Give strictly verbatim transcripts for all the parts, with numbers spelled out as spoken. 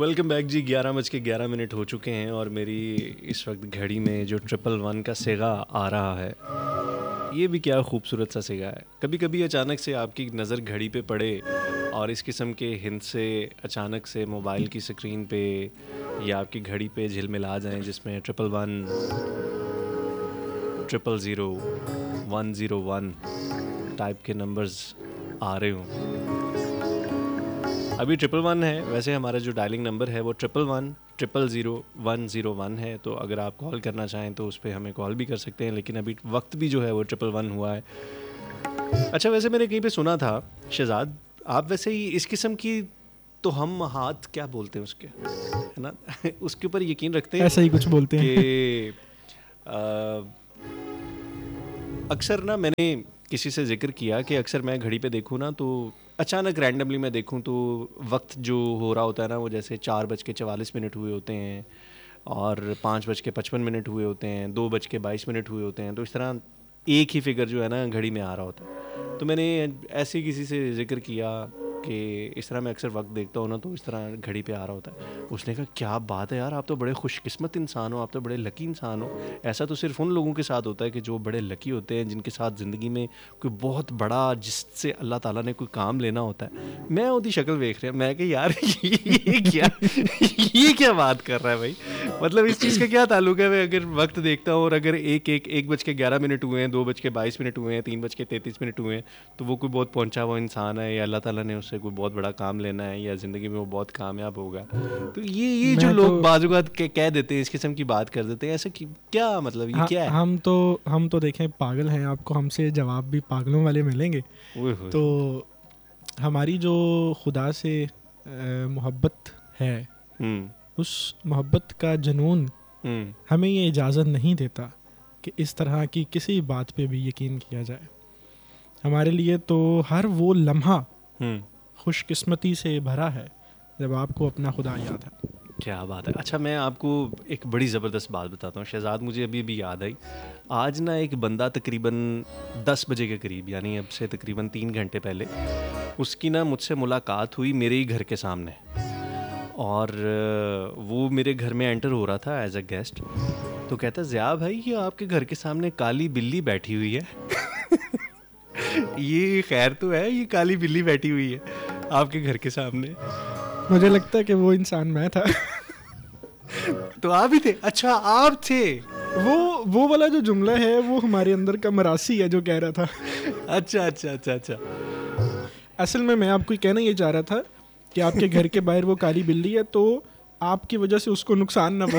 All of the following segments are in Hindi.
वेलकम बैक जी। ग्यारह बज के ग्यारह मिनट हो चुके हैं और मेरी इस वक्त घड़ी में जो ट्रिपल वन का सेगा आ रहा है, ये भी क्या खूबसूरत सा सेगा है। कभी कभी अचानक से आपकी नज़र घड़ी पे पड़े और इस किस्म के हिंट से अचानक से मोबाइल की स्क्रीन पे या आपकी घड़ी पे झिलमिला जाएं जिसमें triple one, triple zero, one zero one type के नंबर्स आ रहे हों। अभी ट्रिपल वन है, वैसे हमारा जो डायलिंग नंबर है वो triple one triple zero one zero one है, तो अगर आप कॉल करना चाहें तो उस पर हमें कॉल भी कर सकते हैं, लेकिन अभी वक्त भी जो है वो ट्रिपल वन हुआ है। अच्छा, वैसे मैंने कहीं पे सुना था शहजाद, आप वैसे ही इस किस्म की तो हम हाथ क्या बोलते हैं उसके, है ना उसके ऊपर यकीन रखते हैं, ऐसा ही कुछ बोलते हैं कि अक्सर ना मैंने किसी से जिक्र किया कि अक्सर मैं घड़ी पे देखूँ ना तो अचानक रैंडमली मैं देखूं तो वक्त जो हो रहा होता है ना वो जैसे चार बज के चवालीस मिनट हुए होते हैं और पाँच बज के पचपन मिनट हुए होते हैं, दो बज के बाईस मिनट हुए होते हैं, तो इस तरह एक ही फिगर जो है ना घड़ी में आ रहा होता है। तो मैंने ऐसे किसी से जिक्र किया कि इस तरह मैं अक्सर वक्त देखता हूँ ना तो इस तरह घड़ी पे आ रहा होता है। उसने कहा क्या बात है यार, आप तो बड़े खुशकिस्मत इंसान हो, आप तो बड़े लकी इंसान हो। ऐसा तो सिर्फ उन लोगों के साथ होता है कि जो बड़े लकी होते हैं, जिनके साथ ज़िंदगी में कोई बहुत बड़ा जिससे अल्लाह ताला ने कोई काम लेना होता है। मैं उसकी शक्ल देख रहा, मैं कि यार ये क्या ये क्या बात कर रहा है भाई, मतलब इस चीज़ का क्या ताल्लुक है। मैं अगर वक्त देखता हूँ और अगर एक एक एक बज के ग्यारह मिनट हुए हैं, दो बज के बाईस मिनट हुए हैं, तीन बज के तैंतीस मिनट हुए हैं, तो वो कोई बहुत पहुंचा हुआ इंसान है या अल्लाह ताला ने उससे कोई बहुत बड़ा काम लेना है या ज़िंदगी में वो बहुत कामयाब होगा। तो ये ये जो लोग तो, बाजुगात कह देते हैं, इस किस्म की बात कर देते हैं, ऐसा क्या मतलब, ये हा, क्या है? हम तो हम तो देखें पागल हैं, आपको हमसे जवाब भी पागलों वाले मिलेंगे। तो हमारी जो खुदा से मोहब्बत है, उस मोहब्बत का जुनून हमें ये इजाज़त नहीं देता कि इस तरह की किसी बात पे भी यकीन किया जाए। हमारे लिए तो हर वो लम्हा खुशकिस्मती से भरा है जब आपको अपना खुदा याद है। क्या बात है। अच्छा, मैं आपको एक बड़ी ज़बरदस्त बात बताता हूँ शहजाद, मुझे अभी भी याद आई। आज ना एक बंदा तकरीबन दस बजे के करीब, यानी अब से तकरीबन तीन घंटे पहले, उसकी ना मुझसे मुलाकात हुई मेरे ही घर के सामने, और वो मेरे घर में एंटर हो रहा था एज अ गेस्ट। तो कहता, ज़िया भाई ये आपके घर के सामने काली बिल्ली बैठी हुई है ये खैर तो है, ये काली बिल्ली बैठी हुई है आपके घर के सामने। मुझे लगता है कि वो इंसान मैं था तो आप ही थे? अच्छा, आप थे। वो वो वाला जो जुमला है वो हमारे अंदर का मरासी है जो कह रहा था। अच्छा अच्छा अच्छा अच्छा असल में मैं आपको कहना ये चाह रहा था कि आपके घर के बाहर वो काली बिल्ली है, तो आपकी वजह से उसको नुकसान ना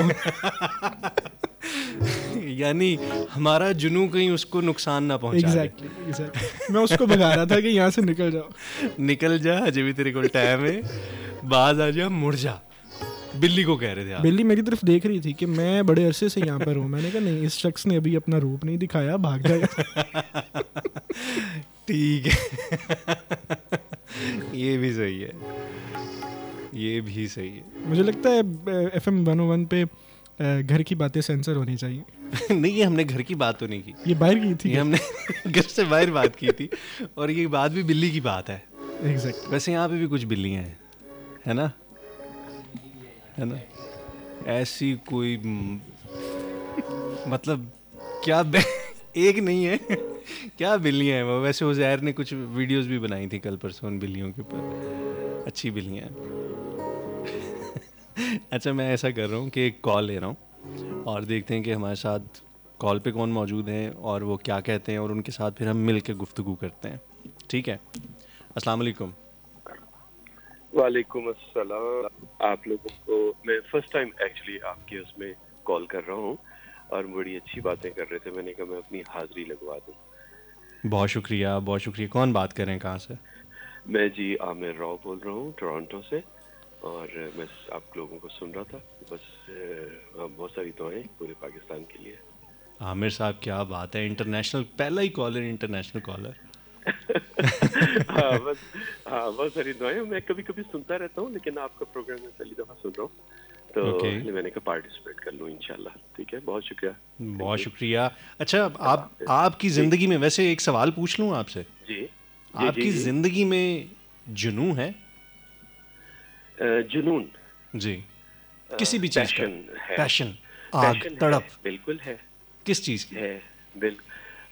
पहुंचे यानी हमारा जुनू कहीं उसको नुकसान ना पहुंचा। एग्जैक्टली एग्जैक्टली मैं उसको भगा रहा था कि यहाँ से निकल जाओ निकल जा, अजय भी तेरे को टाइम है, बाज आ जा, मुड़ जा। बिल्ली को कह रहे थे आप? बिल्ली मेरी तरफ देख रही थी कि मैं बड़े अरसे से यहाँ पर हूँ। मैंने कहा नहीं, इस शख्स ने अभी अपना रूप नहीं दिखाया, भाग जाएगा। ठीक है ये भी सही है, ये भी सही है। मुझे लगता है एफ एम वन ओ वन पे घर की बातें सेंसर होनी चाहिए। नहीं, ये हमने घर की बात तो नहीं की, ये बाहर की थी। ये हमने घर से बाहर बात की थी, और ये बात भी बिल्ली की बात है। एग्जैक्ट। वैसे यहाँ पे भी कुछ बिल्लियाँ हैं, है ना, है ना, ऐसी कोई मतलब क्या एक नहीं है क्या बिल्लियाँ हैं वो। वैसे उज़ैर ने कुछ वीडियोस भी बनाई थी कल परसों उन बिल्लियों के ऊपर, अच्छी बिल्लियाँ हैं अच्छा, मैं ऐसा कर रहा हूँ कि एक कॉल ले रहा हूँ और देखते हैं कि हमारे साथ कॉल पे कौन मौजूद हैं और वो क्या कहते हैं, और उनके साथ फिर हम मिल के गुफ्तगू करते हैं। ठीक है, अस्सलाम वालेकुम। वालेकुम अस्सलाम। आप लोगों को मैं फर्स्ट टाइम एक्चुअली आपके उसमें कॉल कर रहा हूँ और बड़ी अच्छी बातें कर रहे थे, मैंने कहा मैं अपनी हाज़िरी लगवा दूँ। बहुत शुक्रिया, बहुत शुक्रिया। कौन बात कर रहे हैं, कहाँ से? मैं जी आमिर राव बोल रहा हूँ टोरंटो से, और मैं आप लोगों को सुन रहा था। बस बहुत सारी दुआएं पूरे पाकिस्तान के लिए। आमिर साहब क्या बात है, इंटरनेशनल, पहला ही कॉलर, इंटरनेशनल कॉलर हाँ बस हाँ बहुत सारी दुआएं। मैं कभी कभी सुनता रहता हूँ, लेकिन आपका प्रोग्राम मैं पहली दफ़ा सुन रहा हूँ, तो okay. मैंने कहा पार्टिसिपेट कर लूँ इंशाल्लाह। ठीक है, बहुत शुक्रिया। बहुत शुक्रिया। अच्छा, आप आपकी ज़िंदगी में, वैसे एक सवाल पूछ लूँ आपसे? जी, आपकी ज़िंदगी में जुनून है? जुनून जी, किसी भी चीज का है, पैशन, आग, तड़प, बिल्कुल है। किस चीज की है? बिल्कुल,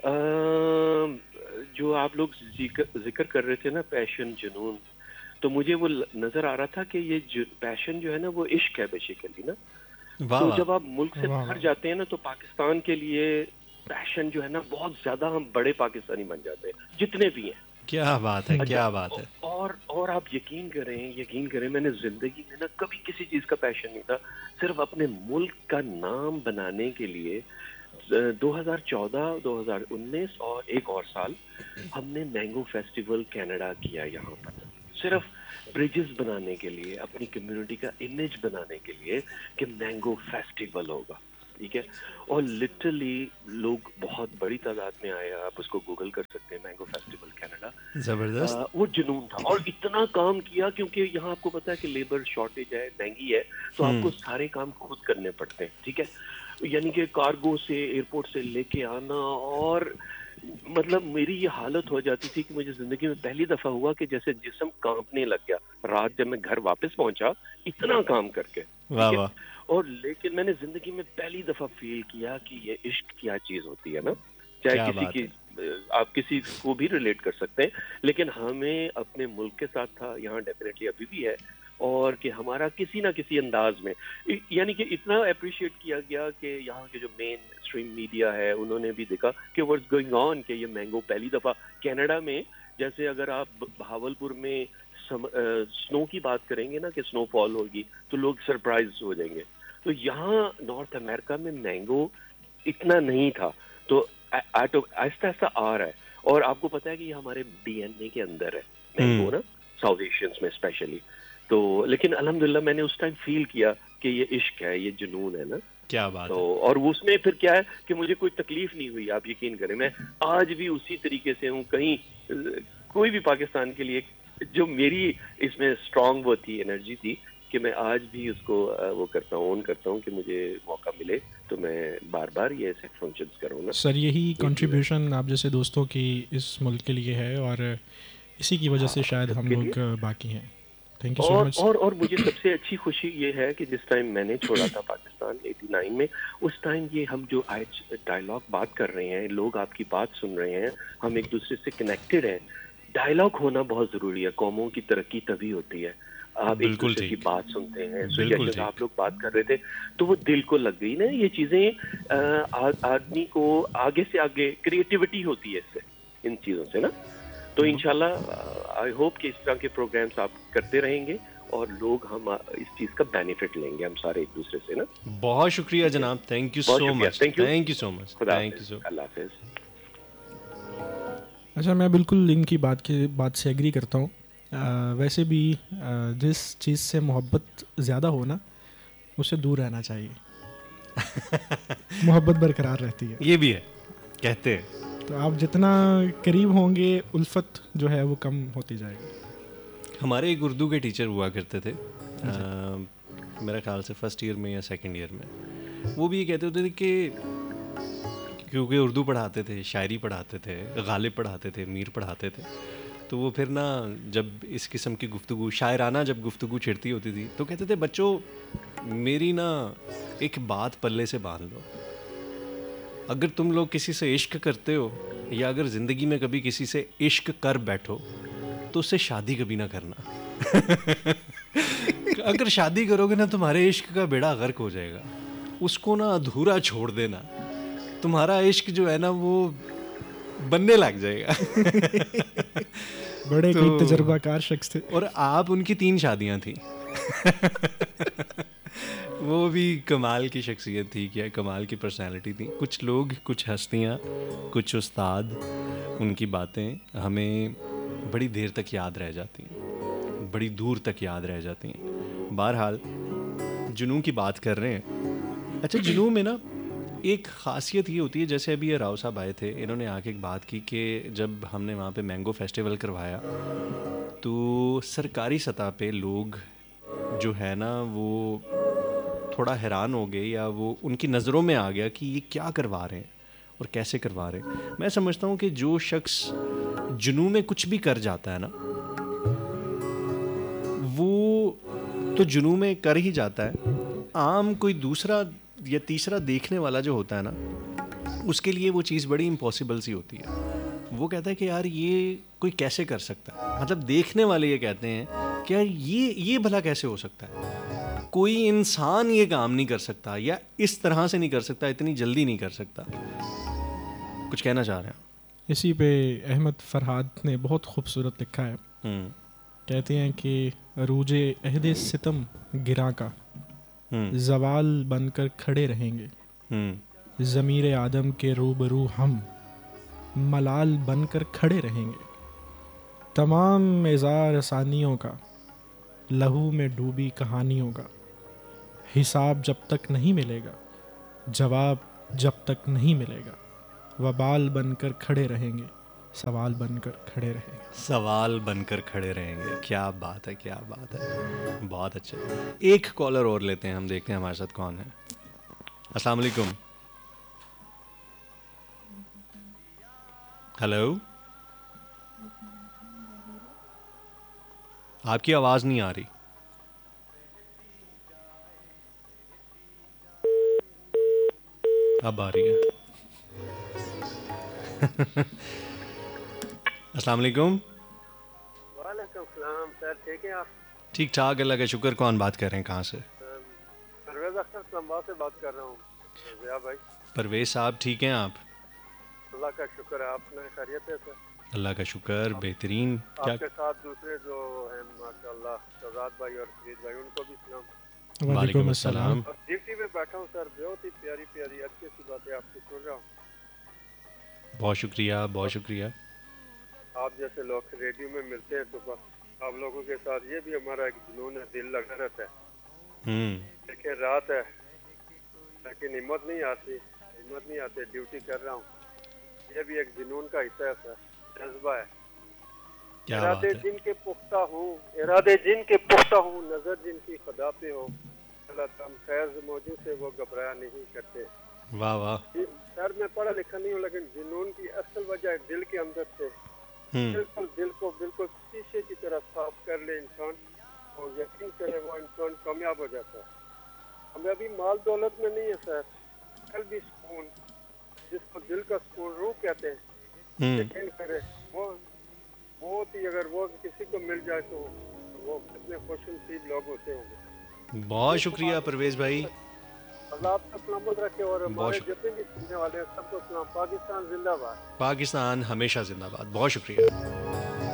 जो आप लोग जिक्र कर रहे थे ना, पैशन, जुनून, तो मुझे वो नजर आ रहा था कि ये पैशन जो है ना वो इश्क है बेसिकली ना। तो जब आप मुल्क से बाहर जाते हैं ना तो पाकिस्तान के लिए पैशन जो है ना बहुत ज्यादा, हम बड़े पाकिस्तानी बन जाते हैं जितने भी हैं। क्या बात है, क्या बात है। और और आप यकीन करें यकीन करें मैंने जिंदगी में ना कभी किसी चीज का पैशन नहीं था, सिर्फ अपने मुल्क का नाम बनाने के लिए दो हज़ार चौदह, दो हज़ार उन्नीस और एक और साल हमने मैंगो फेस्टिवल कनाडा किया यहाँ पर, सिर्फ ब्रिजेस बनाने के लिए, अपनी कम्युनिटी का इमेज बनाने के लिए कि मैंगो फेस्टिवल होगा, ठीक है। और लिटरली लोग बहुत बड़ी तादाद में आए, आप उसको गूगल कर सकते हैं, मैंगो फेस्टिवल कनाडा। जबरदस्त। वो जुनून था और इतना काम किया क्योंकि यहाँ आपको पता है कि लेबर शॉर्टेज है, महंगी है, तो आपको सारे काम खुद करने पड़ते हैं, ठीक है। यानी कि कार्गो से, एयरपोर्ट से लेके आना, और मतलब मेरी ये हालत हो जाती थी कि मुझे जिंदगी में पहली दफा हुआ कि जैसे जिस्म कांपने लग गया रात जब मैं घर वापस पहुंचा इतना काम करके। वाह वाह। और लेकिन मैंने जिंदगी में पहली दफा फील किया कि ये इश्क क्या चीज होती है ना, चाहे किसी की आप किसी को भी रिलेट कर सकते हैं, लेकिन हमें अपने मुल्क के साथ था, यहाँ डेफिनेटली अभी भी है, और कि हमारा किसी ना किसी अंदाज में, यानी कि इतना अप्रिशिएट किया गया कि यहाँ के जो मेन स्ट्रीम मीडिया है उन्होंने भी देखा कि व्हाट्स गोइंग ऑन, कि ये मैंगो पहली दफा कनाडा में, जैसे अगर आप भावलपुर में सम, आ, स्नो की बात करेंगे ना कि स्नोफॉल होगी तो लोग सरप्राइज हो जाएंगे, तो यहाँ नॉर्थ अमेरिका में मैंगो इतना नहीं था, तो आहिस्ता आहिस्ता आ रहा है। और आपको पता है कि ये हमारे डीएनए के अंदर है मैंगो ना, साउथ एशियंस में स्पेशली। तो लेकिन अल्हम्दुलिल्लाह मैंने उस टाइम फील किया कि ये इश्क है, ये जुनून है ना। क्या बात तो है। और उसमें फिर क्या है कि मुझे कोई तकलीफ नहीं हुई, आप यकीन करें, मैं आज भी उसी तरीके से हूँ। कहीं कोई भी पाकिस्तान के लिए जो मेरी इसमें स्ट्रांग वो थी, एनर्जी थी, कि मैं आज भी उसको वो करता हूँ, ऑन करता हूँ कि मुझे मौका मिले तो मैं बार बार ये ऐसे फंक्शंस करूँ ना। सर यही कंट्रीब्यूशन आप जैसे दोस्तों की इस मुल्क के लिए है, और इसी की वजह से शायद हम लोग बाकी हैं। Thank you so much. और और मुझे सबसे अच्छी खुशी ये है कि जिस टाइम मैंने छोड़ा था पाकिस्तान नवासी में, उस टाइम ये हम जो आज डायलॉग बात कर रहे हैं, लोग आपकी बात सुन रहे हैं, हम एक दूसरे से कनेक्टेड हैं। डायलॉग होना बहुत जरूरी है, कौमों की तरक्की तभी होती है, आप एक दूसरे की बात सुनते हैं। सो जैसे आप लोग बात कर रहे थे तो वो दिल को लग गई ना ये चीजें, आदमी को आगे से आगे क्रिएटिविटी होती है इससे, इन चीजों से ना। तो इंशाल्लाह आई होप कि इस तरह के प्रोग्राम्स आप करते रहेंगे और लोग हम इस चीज का बेनिफिट लेंगे, हम सारे एक दूसरे से ना। बहुत शुक्रिया जनाब, thank you so much, thank you so much, thank you so much, अल्लाह हाफिज। अच्छा, मैं बिल्कुल इनकी बात की बात से एग्री करता हूँ। वैसे भी आ, जिस चीज़ से मोहब्बत ज़्यादा हो ना उससे दूर रहना चाहिए। मोहब्बत बरकरार रहती है, ये भी है कहते हैं। तो आप जितना करीब होंगे उल्फत जो है वो कम होती जाएगी। हमारे एक उर्दू के टीचर हुआ करते थे, आ, मेरा ख्याल से फर्स्ट ईयर में या सेकंड ईयर में, वो भी ये कहते होते थे कि क्योंकि उर्दू पढ़ाते थे, शायरी पढ़ाते थे, गालिब पढ़ाते थे, मीर पढ़ाते थे, तो वो फिर ना जब इस किस्म की गुफ्तगू, शायराना जब गुफ्तगू छिड़ती होती थी तो कहते थे बच्चों मेरी ना एक बात पल्ले से बांध लो, अगर तुम लोग किसी से इश्क करते हो या अगर ज़िंदगी में कभी किसी से इश्क कर बैठो तो उससे शादी कभी ना करना। अगर शादी करोगे ना तुम्हारे इश्क का बेड़ा गर्क हो जाएगा, उसको ना अधूरा छोड़ देना, तुम्हारा इश्क जो है ना वो बनने लग जाएगा। बड़े तो, कोई तजर्बाकार शख्स थे और आप उनकी तीन शादियां थी। वो भी कमाल की शख्सियत थी, क्या कमाल की पर्सनालिटी थी। कुछ लोग, कुछ हस्तियाँ, कुछ उस्ताद, उनकी बातें हमें बड़ी देर तक याद रह जाती हैं, बड़ी दूर तक याद रह जाती हैं। बहरहाल जुनून की बात कर रहे हैं। अच्छा, जुनून में ना एक ख़ासियत ये होती है, जैसे अभी ये राव साहब आए थे, इन्होंने आके एक बात की कि जब हमने वहाँ पे मैंगो फेस्टिवल करवाया तो सरकारी सतह पे लोग जो है ना वो थोड़ा हैरान हो गए, या वो उनकी नज़रों में आ गया कि ये क्या करवा रहे हैं और कैसे करवा रहे हैं। मैं समझता हूँ कि जो शख्स जुनून में कुछ भी कर जाता है ना, वो तो जुनून में कर ही जाता है। आम कोई दूसरा या तीसरा देखने वाला जो होता है ना, उसके लिए वो चीज़ बड़ी इम्पॉसिबल सी होती है। वो कहता है कि यार ये कोई कैसे कर सकता है, मतलब देखने वाले ये कहते हैं कि यार ये ये भला कैसे हो सकता है, कोई इंसान ये काम नहीं कर सकता, या इस तरह से नहीं कर सकता, इतनी जल्दी नहीं कर सकता। कुछ कहना चाह रहे हैं? इसी पे अहमद फरहाद ने बहुत खूबसूरत लिखा है। कहते हैं कि रूजे अहदे सितम गिरा का जवाल बनकर खड़े रहेंगे, ज़मीर आदम के रूबरू हम मलाल बनकर खड़े रहेंगे। तमाम मेज़ार सानियों का लहू में डूबी कहानियों का हिसाब जब तक नहीं मिलेगा, जवाब जब तक नहीं मिलेगा, वबाल बनकर खड़े रहेंगे, सवाल बनकर खड़े रहेंगे। सवाल बनकर खड़े रहेंगे, क्या बात है, क्या बात है, बहुत अच्छा। एक कॉलर और लेते हैं, हम देखते हैं हमारे साथ कौन है। अस्सलाम वालेकुम। हेलो, आपकी आवाज़ नहीं आ रही। अब आ रही है। अस्सलाम वालेकुम। वालेकुम सलाम सर, ठीक है आप? ठीक ठाक, अल्लाह का शुक्र। कौन बात कर रहे हैं, कहाँ से? परवेज अख्तर इस्लामाबाद से बात कर रहा हूँ। भैया भाई परवेज साहब, ठीक हैं आप? अल्लाह का शुक्र है, आपने खैरियत है सर? अल्लाह का शुक्र, बेहतरीन। क्या आपके साथ दूसरे जो हैं माशाल्लाह शहजाद भाई और फरीद भाई, उनको भी सलाम। वालेकुम अस्सलाम। ड्यूटी में बैठा हूँ सर, बहुत ही प्यारी प्यारी अच्छी अच्छी बातें आपकी सुन रहा हूँ। बहुत शुक्रिया, बहुत शुक्रिया। आप जैसे लोग रेडियो में मिलते हैं सुबह, आप लोगों के साथ ये भी हमारा एक जुनून है, दिल लगा रहता है। देखिए रात है लेकिन हिम्मत नहीं आती, हिम्मत नहीं आती, ड्यूटी कर रहा हूँ। ये भी एक जुनून का हिस्सा है सर, जज्बा है। इरादे जिनके पुख्ता हूँ, इरादे जिनके पुख्ता हूँ, नजर जिनकी खुदा पे हो, हम फैज मौजूद से वो घबराया नहीं करते। वाह वाह। सर मैं पढ़ा लिखा नहीं हूँ, लेकिन जुनून की असल वजह दिल के अंदर से बिल्कुल दिल को बिल्कुल शीशे की तरह साफ कर ले इंसान, और यकीन करे वो इंसान कामयाब हो जाता है। हमें अभी माल दौलत में नहीं है सर, कल भी सुकून, जिसको दिल का सुकून रूह कहते हैं, यकीन करे वो बहुत ही, अगर वो किसी को मिल जाए तो वो कितने खुशनसीब लोग होते होंगे। बहुत शुक्रिया परवेज भाई, अल्लाह आपको सलामत रखे और हमारे जितने भी सुनने वाले हैं सबको सलाम। पाकिस्तान जिंदाबाद। पाकिस्तान हमेशा जिंदाबाद। बहुत शुक्रिया।